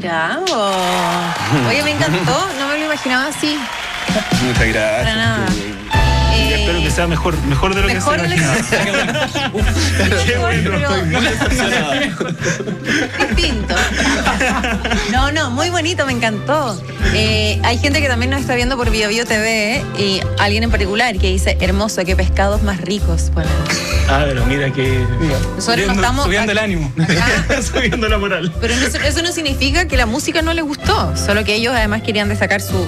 Bravo. Oye, me encantó, no me lo imaginaba así. Muchas gracias. Para nada. Espero que sea mejor de lo mejor que se imaginaba. Qué bueno, estoy muy decepcionado. Distinto. No, muy bonito, me encantó. Hay gente que también nos está viendo por BioBio TV y alguien en particular que dice, hermoso, qué pescados más ricos. Bueno, Pero mira que... nosotros no estamos subiendo el ánimo. acá, Subiendo la moral. pero eso no significa que la música no les gustó, solo que ellos además querían destacar su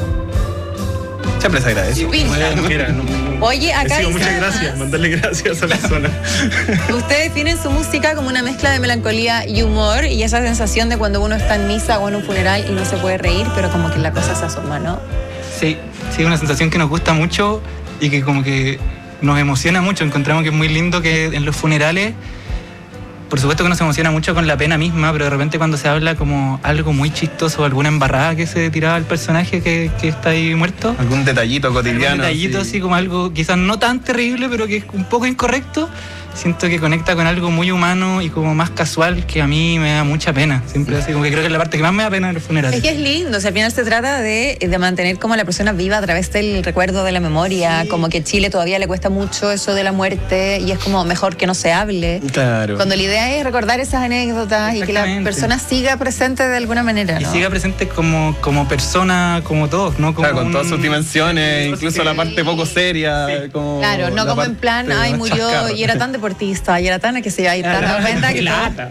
Siempre se agradece. pinta. Mira, Oye, acá digo, dice muchas además, gracias, mandarle gracias a la persona. ustedes definen su música como una mezcla de melancolía y humor y esa sensación de cuando uno está en misa o en un funeral y no se puede reír, pero como que la cosa se asoma, ¿no? Sí, una sensación que nos gusta mucho y que como que nos emociona mucho. Encontramos que es muy lindo que en los funerales, por supuesto que nos emociona mucho con la pena misma, pero de repente cuando se habla como algo muy chistoso, alguna embarrada que se tiraba al personaje que está ahí muerto. Algún detallito cotidiano. Un detallito así como algo quizás no tan terrible, pero que es un poco incorrecto. Siento que conecta con algo muy humano y como más casual que a mí me da mucha pena. Siempre así, como que creo que es la parte que más me da pena en los funerales. Es que es lindo, o sea, al final se trata de mantener como la persona viva a través del recuerdo de la memoria, sí. Como que a Chile todavía le cuesta mucho eso de la muerte y es como mejor que no se hable. Claro. Cuando la idea es recordar esas anécdotas y que la persona siga presente de alguna manera, ¿no? Y siga presente como persona, como todos, ¿no? Como claro, con todas sus dimensiones, incluso la parte poco seria. Sí. Como claro, no como en plan, ay, murió y era tan deportista, y era tan que se iba a ir tan cuenta que lata.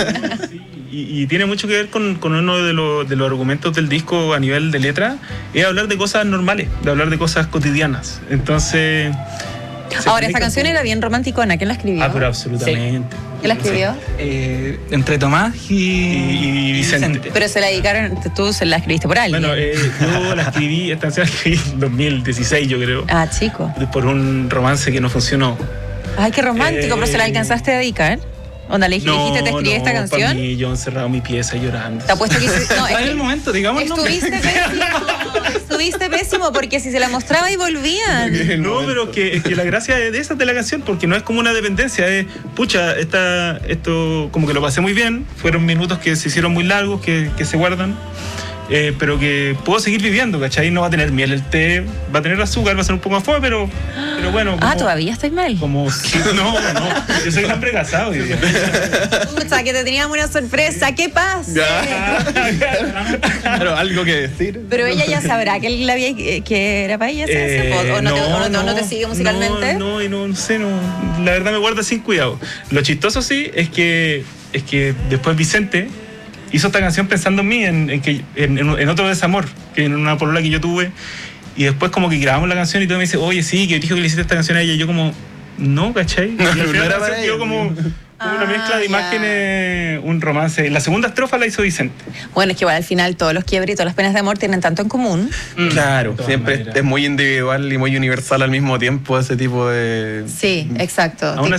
Y tiene mucho que ver con uno de los argumentos del disco a nivel de letra, es hablar de cosas normales, de hablar de cosas cotidianas. Entonces... Ahora, esta canción era bien romanticona, ¿quién la escribió? Pero absolutamente. Sí. ¿Quién la escribió? Entre Tomás y Vicente. Pero se la dedicaron, tú se la escribiste por alguien. Bueno, yo la escribí, esta canción la escribí en 2016, yo creo. Ah, chico. Por un romance que no funcionó. Ay, qué romántico, pero se la alcanzaste a dedicar. Onda, le dijiste, te escribí esta canción. Para mí, yo encerrado en mi pieza llorando. Te apuesto que no, es el momento, digamos. Estuviste pésimo porque si se la mostraba y volvían. No, pero que la gracia de esa de la canción, porque no es como una dependencia, es, pucha, esto como que lo pasé muy bien, fueron minutos que se hicieron muy largos, que se guardan. Pero que puedo seguir viviendo, ¿cachai? No va a tener miel el té, va a tener azúcar, va a ser un poco más fuerte, pero bueno. Como, ¿todavía estáis mal? No, yo soy un hombre casado. Pucha, que te teníamos una sorpresa, ¿qué pasa? Claro, algo que decir. Pero ella ya sabrá que era para ella ¿o no te sigue musicalmente? No sé, la verdad me guarda sin cuidado. Lo chistoso sí es que después Vicente hizo esta canción pensando en mí, en otro desamor, que en una polola que yo tuve, y después como que grabamos la canción y todo me dice, oye, sí, que dijo que le hiciste esta canción a ella, y yo como, no, ¿cachai? Y al final la canción quedó como una mezcla de imágenes, un romance. La segunda estrofa la hizo Vicente. Bueno, es que igual al final todos los quiebres y todas las penas de amor tienen tanto en común. Claro, siempre es muy individual y muy universal al mismo tiempo ese tipo de... Sí, exacto.